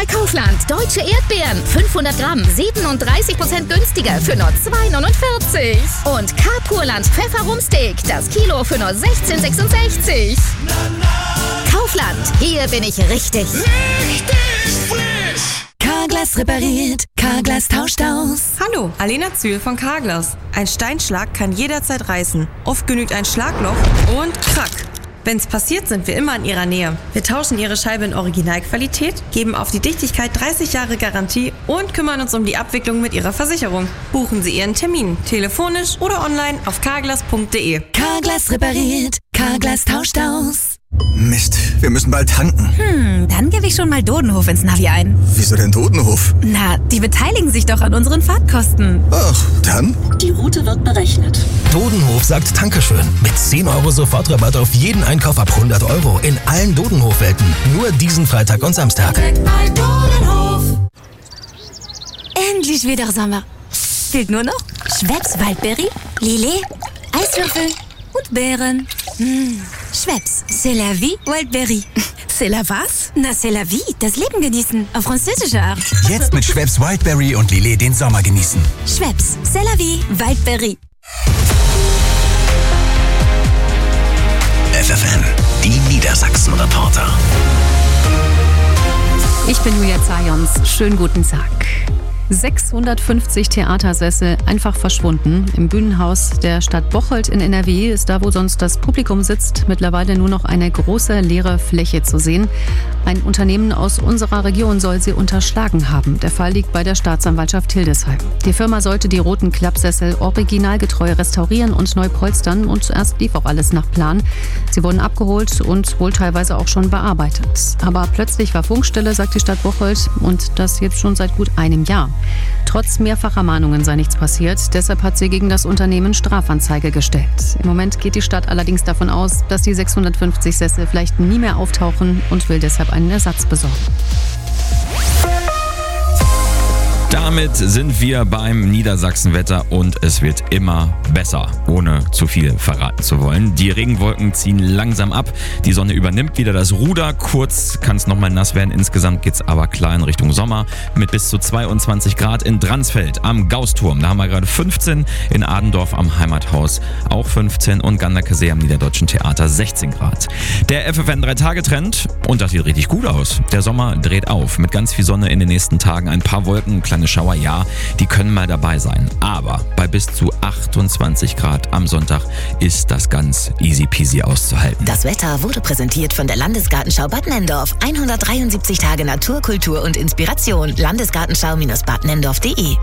bei Kaufland. Deutsche Erdbeeren. 500 Gramm. 37% günstiger für nur 2,49. Und K-Purland Pfefferumsteak. Das Kilo für nur 16,66. Kaufland. Hier bin ich richtig. Richtig frisch. Carglass repariert. Carglass tauscht aus. Hallo, Alena Zühl von Carglass. Ein Steinschlag kann jederzeit reißen. Oft genügt ein Schlagloch und krack. Wenn's passiert, sind wir immer in Ihrer Nähe. Wir tauschen Ihre Scheibe in Originalqualität, geben auf die Dichtigkeit 30 Jahre Garantie und kümmern uns um die Abwicklung mit Ihrer Versicherung. Buchen Sie Ihren Termin, telefonisch oder online auf carglass.de. Carglass repariert. Carglass tauscht aus. Mist, wir müssen bald tanken. Dann gebe ich schon mal Dodenhof ins Navi ein. Wieso denn Dodenhof? Na, die beteiligen sich doch an unseren Fahrtkosten. Ach, dann? Die Route wird berechnet. Dodenhof sagt Dankeschön. Mit 10 € Sofortrabatt auf jeden Einkauf ab 100 € in allen Dodenhof-Welten. Nur diesen Freitag und Samstag. Bei Dodenhof. Endlich wieder Sommer. Fehlt nur noch Schweppes Waldberry, Lillet, Eiswürfel und Beeren. Schweppes, c'est la vie, Wildberry. C'est la was? Na, c'est la vie, das Leben genießen, auf französische Art. Jetzt mit Schweppes Wildberry und Lillet den Sommer genießen. Schweppes, c'est la vie, Wildberry. FFN, die Niedersachsen-Reporter. Ich bin Julia Zajons. Schönen guten Tag. 650 Theatersessel einfach verschwunden. Im Bühnenhaus der Stadt Bocholt in NRW ist da, wo sonst das Publikum sitzt, mittlerweile nur noch eine große leere Fläche zu sehen. Ein Unternehmen aus unserer Region soll sie unterschlagen haben. Der Fall liegt bei der Staatsanwaltschaft Hildesheim. Die Firma sollte die roten Klappsessel originalgetreu restaurieren und neu polstern und zuerst lief auch alles nach Plan. Sie wurden abgeholt und wohl teilweise auch schon bearbeitet. Aber plötzlich war Funkstille, sagt die Stadt Bocholt, und das jetzt schon seit gut einem Jahr. Trotz mehrfacher Mahnungen sei nichts passiert. Deshalb hat sie gegen das Unternehmen Strafanzeige gestellt. Im Moment geht die Stadt allerdings davon aus, dass die 650 Sessel vielleicht nie mehr auftauchen und will deshalb einen Ersatz besorgen. Damit sind wir beim Niedersachsenwetter und es wird immer besser, ohne zu viel verraten zu wollen. Die Regenwolken ziehen langsam ab, die Sonne übernimmt wieder das Ruder. Kurz kann es nochmal nass werden, insgesamt geht es aber klar in Richtung Sommer mit bis zu 22 Grad in Dransfeld am Gausturm. Da haben wir gerade 15, in Adendorf am Heimathaus auch 15 und Ganderkesee am Niederdeutschen Theater 16 Grad. Der FFN 3-Tage-Trend, und das sieht richtig gut aus. Der Sommer dreht auf mit ganz viel Sonne in den nächsten Tagen, ein paar Wolken, kleine Schauer, ja, die können mal dabei sein. Aber bei bis zu 28 Grad am Sonntag ist das ganz easy peasy auszuhalten. Das Wetter wurde präsentiert von der Landesgartenschau Bad Nenndorf. 173 Tage Natur, Kultur und Inspiration. Landesgartenschau-badnenndorf.de.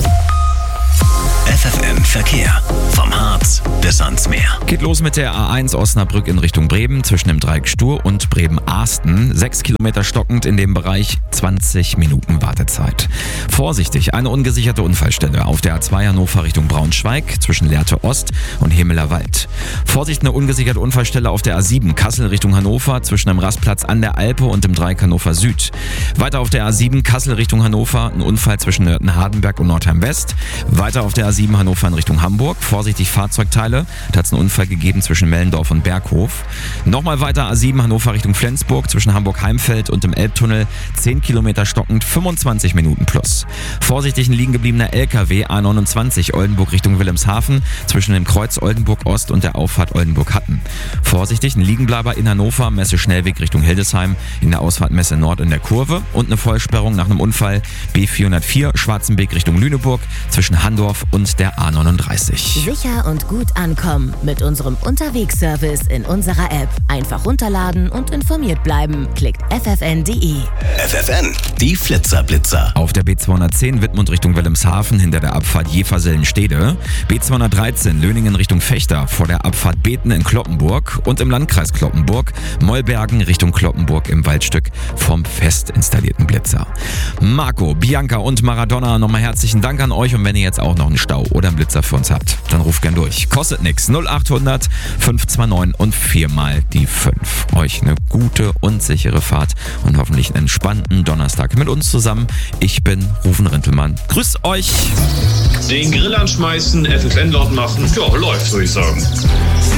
FFN Verkehr. Vom Harz bis ans Meer. Geht los mit der A1 Osnabrück in Richtung Bremen zwischen dem Dreieck Stur und Bremen-Ahsten. 6 Kilometer stockend in dem Bereich, 20 Minuten Wartezeit. Vorsichtig, eine ungesicherte Unfallstelle auf der A2 Hannover Richtung Braunschweig zwischen Lehrte Ost und Hemeler Wald. Vorsicht, eine ungesicherte Unfallstelle auf der A7 Kassel Richtung Hannover zwischen dem Rastplatz an der Alpe und dem Dreieck Hannover Süd. Weiter auf der A7 Kassel Richtung Hannover, ein Unfall zwischen Nörten-Hardenberg und Nordheim West. Weiter auf der A7 Hannover in Richtung Hamburg. Vorsichtig Fahrzeugteile. Da hat es einen Unfall gegeben zwischen Mellendorf und Berghof. Nochmal weiter A7 Hannover Richtung Flensburg zwischen Hamburg-Heimfeld und dem Elbtunnel. 10 Kilometer stockend, 25 Minuten plus. Vorsichtig ein liegen gebliebener LKW A29 Oldenburg Richtung Wilhelmshaven zwischen dem Kreuz Oldenburg Ost und der Auffahrt Oldenburg-Hatten. Vorsichtig ein Liegenbleiber in Hannover, Messe Schnellweg Richtung Hildesheim in der Ausfahrt Messe Nord in der Kurve und eine Vollsperrung nach einem Unfall B404 Schwarzenbeek Richtung Lüneburg zwischen Handorf und der A39. Sicher und gut ankommen mit unserem Unterwegsservice in unserer App. Einfach runterladen und informiert bleiben. Klickt ffn.de. FFN, die Flitzer-Blitzer. Auf der B210 Wittmund Richtung Wilhelmshaven hinter der Abfahrt Jeversellenstede. B213 Löningen Richtung Fechter vor der Abfahrt Beten in Cloppenburg und im Landkreis Cloppenburg Mollbergen Richtung Cloppenburg im Waldstück vom fest installierten Blitzer. Marco, Bianca und Maradona, nochmal herzlichen Dank an euch, und wenn ihr jetzt auch noch einen Stau oder einen Blitzer für uns habt, dann ruft gern durch. Kostet nix. 0800 529 und 4 mal die 5. Euch eine gute und sichere Fahrt und hoffentlich einen entspannten Donnerstag mit uns zusammen. Ich bin Rufen Rintelmann. Grüßt euch! Den Grill anschmeißen, FFN laut machen. Ja, läuft, würde ich sagen.